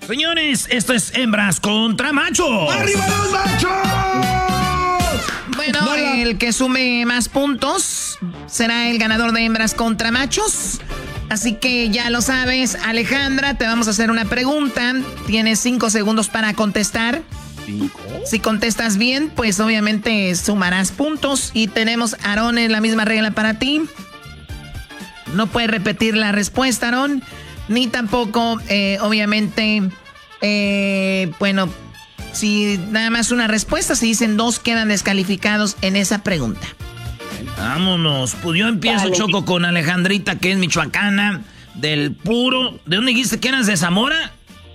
Señores, esto es Hembras contra Machos. ¡Arriba los machos! Bueno, el que sume más puntos será el ganador de Hembras contra Machos. Así que ya lo sabes, Alejandra, te vamos a hacer una pregunta. Tienes 5 segundos para contestar. Si contestas bien, pues obviamente sumarás puntos. Y tenemos, Aarón, la misma regla para ti. No puedes repetir la respuesta, Aarón. Ni tampoco, obviamente, bueno, si nada más una respuesta, si dicen 2, quedan descalificados en esa pregunta. Vámonos. Pues yo empiezo, Choco, con Alejandrita, que es michoacana, del puro... ¿De dónde dijiste que eras? ¿De Zamora?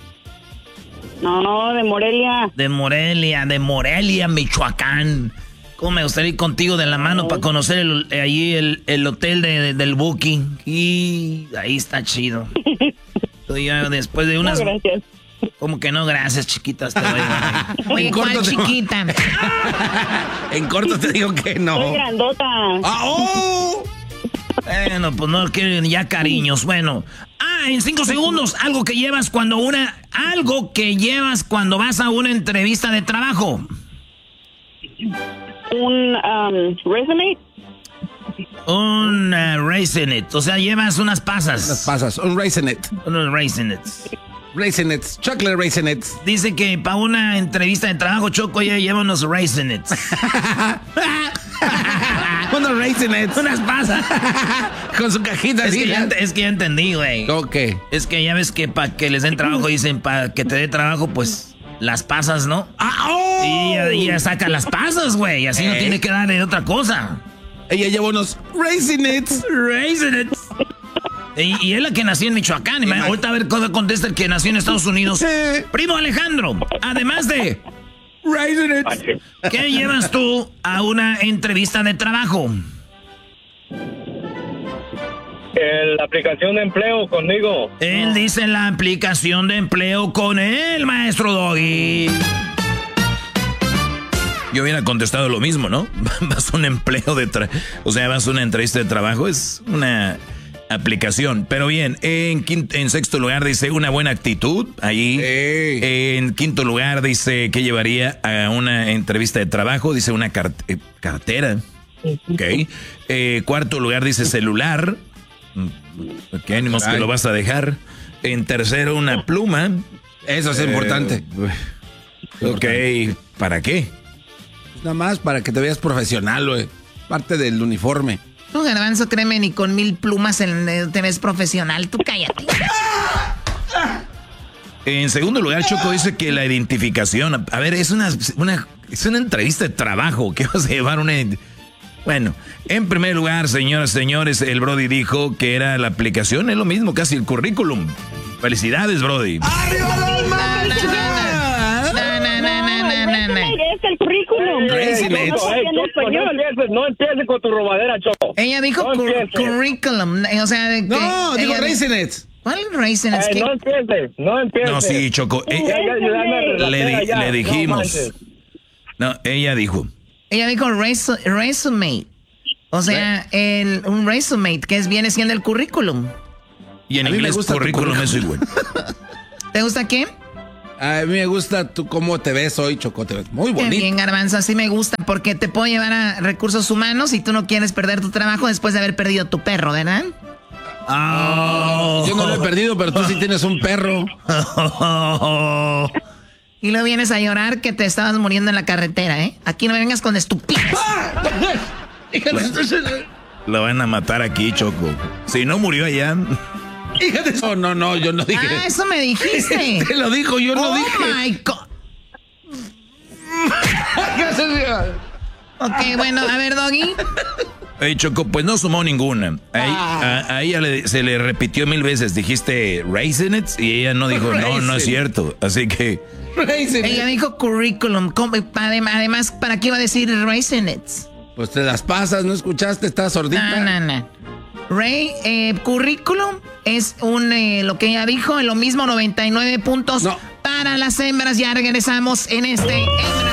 No, de Morelia. De Morelia, Michoacán. ¿Cómo me gustaría ir contigo de la mano para conocer el hotel del Booking? Y ahí está chido. Ya después de unas... No, gracias. ¿Cómo que no? Gracias, chiquitas. Te doy. Oye, ¿cuál chiquita? En corto te digo que no. Soy grandota. ¡Ah, oh! Bueno, pues no quieren ya cariños. Bueno. En 5 segundos, algo que llevas cuando vas a una entrevista de trabajo. Un resume. Un Raisinets. O sea, llevas unas pasas. Las pasas, un Raisinets. Unos Raisinets. Raisinets, chocolate Raisinets. Dice que para una entrevista de trabajo, Choco ya lleva unos Raisinets. Unos Raisinets. Unas pasas. Con su cajita. Es que ya entendí, güey. Ok. Es que ya ves que para que les den trabajo, dicen, para que te dé trabajo, pues, las pasas, ¿no? ¡Oh! Y ya saca las pasas, güey. Así no tiene que darle otra cosa. Ella lleva unos Raisinets. Raisinets. Y es la que nació en Michoacán. Ahorita a ver cómo contesta el que nació en Estados Unidos. Primo Alejandro, además de Raisinets, ¿qué llevas tú a una entrevista de trabajo? La aplicación de empleo conmigo. Él dice la aplicación de empleo con él, maestro Doggy. Yo hubiera contestado lo mismo, ¿no? Vas a un empleo o sea, vas a una entrevista de trabajo, es una aplicación. Pero bien, en sexto lugar dice una buena actitud, ahí. En quinto lugar dice que llevaría a una entrevista de trabajo, dice una cartera. Ok. Cuarto lugar dice celular. ¿Qué ánimos que lo vas a dejar? En tercero, una pluma. Eso es importante. Ok, ¿para qué? Nada más para que te veas profesional, güey. Parte del uniforme. Tú, Garbanzo, créeme, ni con 1000 plumas te ves profesional. Tú cállate. En segundo lugar, Choco dice que la identificación... A ver, es una entrevista de trabajo. ¿Qué vas a llevar Bueno, en primer lugar, señoras y señores, el Brody dijo que era la aplicación. Es lo mismo, casi el currículum. Felicidades, Brody. ¡Arriba los machos! Es el currículum. No empieces con tu robadera, Choco. Ella dijo currículum. O sea, no, digo Raisinets. ¿Cuál Raisinets? No empieces. No, sí, Choco. Le dijimos. No, ella dijo. Ella dijo resume. O sea, un resume, que viene siendo el currículum. Y en inglés currículum es igual. ¿Te gusta qué? A mí me gusta cómo te ves hoy, Choco. Te ves muy bonito. Qué bien, Garbanzo, así me gusta, porque te puedo llevar a recursos humanos y tú no quieres perder tu trabajo después de haber perdido tu perro, ¿verdad? Yo no lo he perdido, pero tú sí tienes un perro. Y luego vienes a llorar que te estabas muriendo en la carretera, ¿eh? Aquí no me vengas con estupidez. Lo van a matar aquí, Choco. Si no murió allá... No, yo no dije. Eso me dijiste. Te lo dijo, yo no dije. Oh my God. Ok, bueno, a ver, Doggy. Choco, pues no sumó ninguna. A ella se le repitió 1000 veces. Dijiste Raisinets y ella no dijo, no es cierto. Así que... Ella dijo currículum. Además, ¿para qué iba a decir Raisinets? Pues te las pasas, ¿no escuchaste? Estás sordita. No. Currículum es lo que ella dijo, lo mismo 99 puntos para las hembras. Ya regresamos en este...